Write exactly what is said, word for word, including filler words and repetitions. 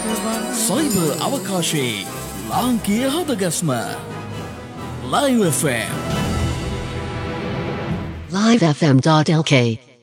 cyber අවකාශයේ ලාංකීය හදගස්ම Live F M live f m dot l k